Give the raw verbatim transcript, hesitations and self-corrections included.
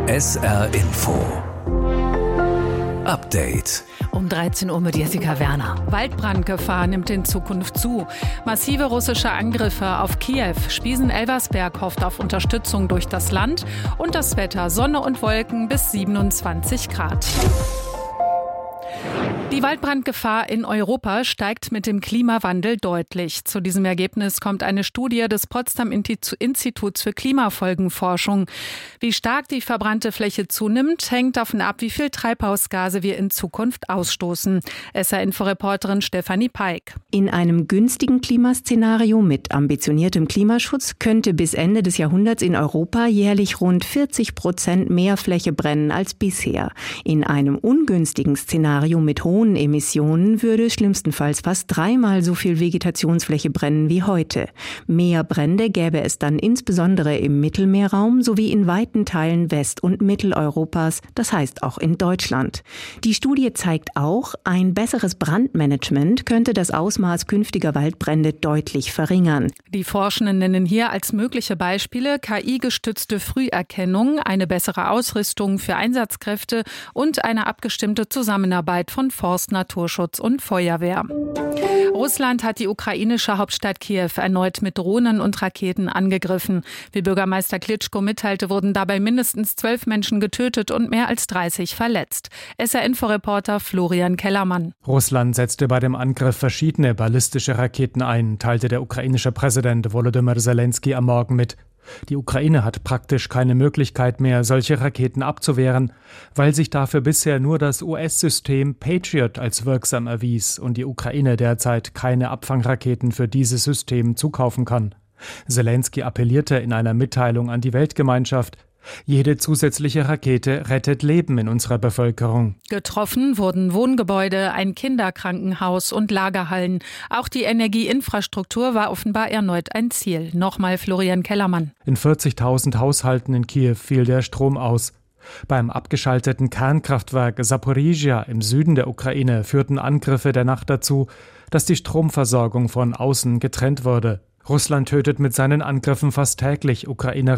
S R Info Update. Um dreizehn Uhr mit Jessica Werner. Waldbrandgefahr nimmt in Zukunft zu. Massive russische Angriffe auf Kiew. Spiesen-Elversberg hofft auf Unterstützung durch das Land. Und das Wetter: Sonne und Wolken bis siebenundzwanzig Grad. Die Waldbrandgefahr in Europa steigt mit dem Klimawandel deutlich. Zu diesem Ergebnis kommt eine Studie des Potsdam Instituts für Klimafolgenforschung. Wie stark die verbrannte Fläche zunimmt, hängt davon ab, wie viel Treibhausgase wir in Zukunft ausstoßen. S R-Info-Reporterin Stefanie Peik. In einem günstigen Klimaszenario mit ambitioniertem Klimaschutz könnte bis Ende des Jahrhunderts in Europa jährlich rund vierzig Prozent mehr Fläche brennen als bisher. In einem ungünstigen Szenario mit hohen Emissionen würde schlimmstenfalls fast dreimal so viel Vegetationsfläche brennen wie heute. Mehr Brände gäbe es dann insbesondere im Mittelmeerraum sowie in weiten Teilen West- und Mitteleuropas, das heißt auch in Deutschland. Die Studie zeigt auch, ein besseres Brandmanagement könnte das Ausmaß künftiger Waldbrände deutlich verringern. Die Forschenden nennen hier als mögliche Beispiele K I-gestützte Früherkennung, eine bessere Ausrüstung für Einsatzkräfte und eine abgestimmte Zusammenarbeit von Forst, Naturschutz und Feuerwehr. Russland hat die ukrainische Hauptstadt Kiew erneut mit Drohnen und Raketen angegriffen. Wie Bürgermeister Klitschko mitteilte, wurden dabei mindestens zwölf Menschen getötet und mehr als dreißig verletzt. S R-Info-Reporter Florian Kellermann. Russland setzte bei dem Angriff verschiedene ballistische Raketen ein, teilte der ukrainische Präsident Volodymyr Zelensky am Morgen mit. Die Ukraine hat praktisch keine Möglichkeit mehr, solche Raketen abzuwehren, weil sich dafür bisher nur das U S-System Patriot als wirksam erwies und die Ukraine derzeit keine Abfangraketen für dieses System zukaufen kann. Zelensky appellierte in einer Mitteilung an die Weltgemeinschaft: Jede zusätzliche Rakete rettet Leben in unserer Bevölkerung. Getroffen wurden Wohngebäude, ein Kinderkrankenhaus und Lagerhallen. Auch die Energieinfrastruktur war offenbar erneut ein Ziel. Nochmal Florian Kellermann. In vierzigtausend Haushalten in Kiew fiel der Strom aus. Beim abgeschalteten Kernkraftwerk Saporizhzhia im Süden der Ukraine führten Angriffe der Nacht dazu, dass die Stromversorgung von außen getrennt wurde. Russland tötet mit seinen Angriffen fast täglich Ukrainer